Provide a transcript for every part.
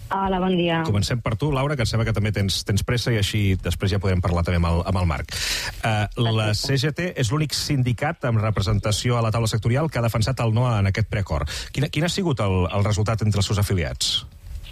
Hola, bon dia. Comencem per tu, Laura, que em sembla que també tens pressa i així després ja podrem parlar també amb el Marc. La CGT és l'únic sindicat amb representació a la taula sectorial que ha defensat el no en aquest preacord. Quin ha sigut el resultat entre els seus afiliats?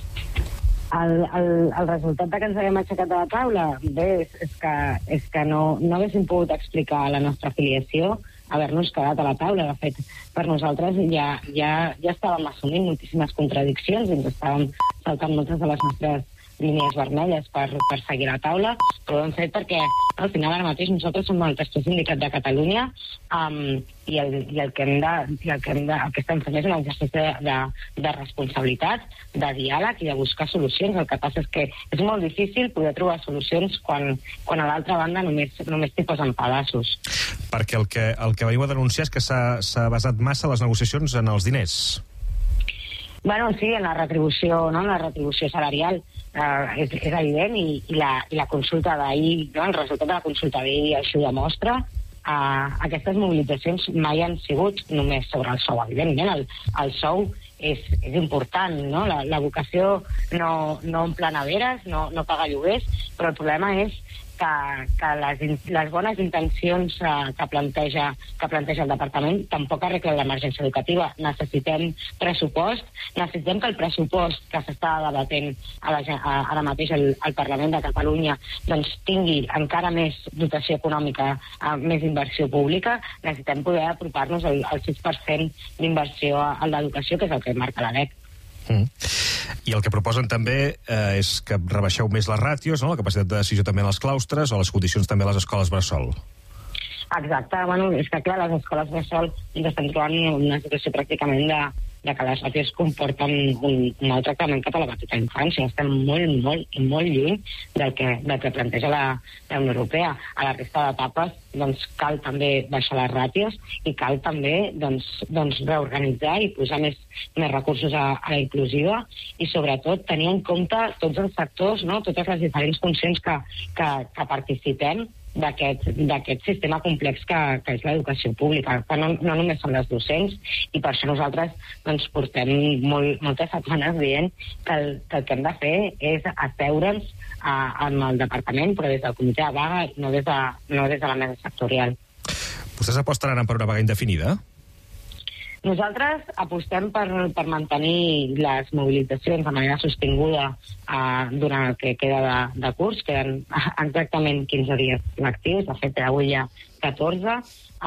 El resultat que ens haguem aixecat de la taula, bé, és que no haguéssim pogut explicar la nostra afiliació, haver-nos quedat a la taula. De fet, per nosaltres ja estàvem assumint moltíssimes contradiccions i ens estàvem saltant moltes de les nostres línies vermelles per seguir a la taula, però ho hem fet perquè al final ara mateix nosaltres som el tercer sindicat de Catalunya i el que estem fent és un exercici de responsabilitat, de diàleg i de buscar solucions. El que passa és que és molt difícil poder trobar solucions quan a l'altra banda només t'hi posen pedaços. Perquè el que veniu a denunciar és que s'ha basat massa les negociacions en els diners. Bueno, sí, en la retribució, no? En la retribució salarial és evident i la consulta d'ahir, no? El resultat de la consulta d'ahir així ho demostra. Aquestes mobilitzacions mai han sigut només sobre el sou. Evidentment, el sou és important, no? La vocació no omple neveres, no paga lloguers, però el problema és que les bones intencions que planteja el departament tampoc arreglen l'emergència educativa. Necessitem pressupost, necessitem que el pressupost que s'està debatent ara mateix al Parlament de Catalunya doncs tingui encara més dotació econòmica, més inversió pública. Necessitem poder apropar-nos al 6% d'inversió a l'educació, que és el que marca la LEC. I el que proposen també és que rebaixeu més les ràtios, no? La capacitat de decisió també en els claustres o les condicions també a les escoles bressol. Exacte, bueno, és que clar, les escoles bressol ens estan trobant una situació pràcticament de que les ràtios comporten un maltractament cap a la petita infància. Estem molt lluny del que planteja la Unió Europea. A la resta d'etapes doncs cal també baixar les ràtios i cal també doncs reorganitzar i posar més recursos a la inclusiva i sobretot tenir en compte tots els sectors, no? Totes les diferents funcions que participem d'aquest sistema complex que és l'educació pública, que no només són les docents, i per això nosaltres doncs, portem moltes setmanes dient que el que hem de fer és asseure'ns amb el departament, però des del comitè de vaga, no des de la mesa sectorial. Vostès apostaran per una vaga indefinida? Nosaltres apostem per mantenir les mobilitzacions de manera sostinguda durant el que queda de curs. Queden exactament 15 dies lectius, de fet avui hi ha 14,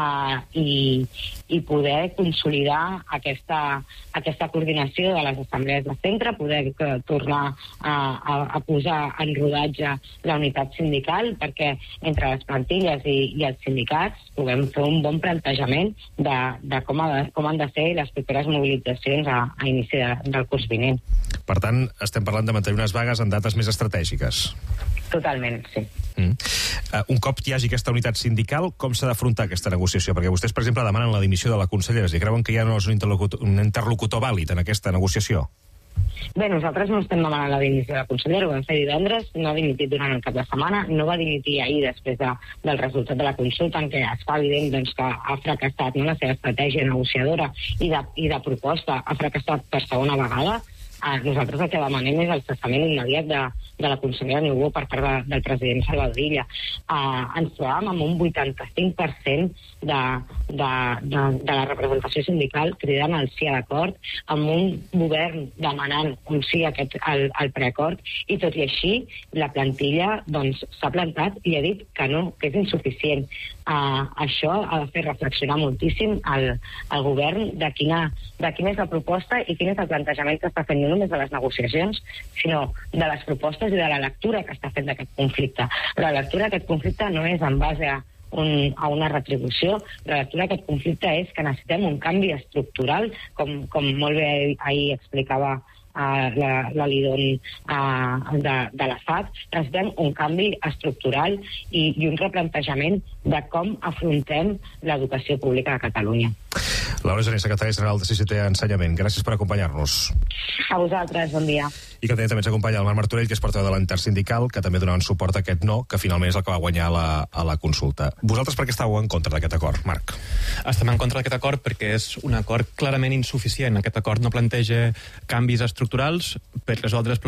i poder consolidar aquesta coordinació de les assemblees de centre, poder tornar a posar en rodatge la unitat sindical, perquè entre les plantilles i els sindicats puguem fer un bon plantejament de com han de ser les properes mobilitzacions a inici del curs vinent. Per tant, estem parlant de mantenir unes vagues en dates més estratègiques. Totalment, sí. Un cop hi hagi aquesta unitat sindical, com s'ha d'afrontar aquesta negociació? Perquè vostès, per exemple, demanen la dimissió de la consellera i creuen que ja no és un interlocutor vàlid en aquesta negociació. Bé, nosaltres no estem demanant la dimissió de la consellera, ho vam fer divendres, no ha dimitit durant el cap de setmana, no va dimitir ahir després del resultat de la consulta, en què es fa evident doncs, que ha fracassat la seva estratègia negociadora i de proposta, ha fracassat per segona vegada. Nosaltres el que demanem és el cessament immediat de la consellera Niubó per part del president Salvador Illa. Ens trobàvem amb un 85% de la representació sindical cridant el sí a l'acord, amb un govern demanant un sí al preacord, i tot i així la plantilla s'ha plantat i ha dit que no, que és insuficient. Això ha de fer reflexionar moltíssim al govern de quina és la proposta i quin és el plantejament que està fent, no només de les negociacions, sinó de les propostes i de la lectura que està fent d'aquest conflicte. La lectura d'aquest conflicte no és en base a una retribució. La lectura d'aquest conflicte és que necessitem un canvi estructural, com molt bé ahir explicava la Lidón de la FAC. Necessitem un canvi estructural i un replantejament de com afrontem l'educació pública de Catalunya. Laura Gené, secretària general de CGT Ensenyament, gràcies per acompanyar-nos. A vosaltres, bon dia. I que també ens acompanya el Marc Martorell, que és portaveu de l'Intersindical, que també donaven suport a aquest no, que finalment és el que va guanyar a la consulta. Vosaltres per què estàveu en contra d'aquest acord, Marc? Estem en contra d'aquest acord perquè és un acord clarament insuficient. Aquest acord no planteja canvis estructurals per resoldre els problemes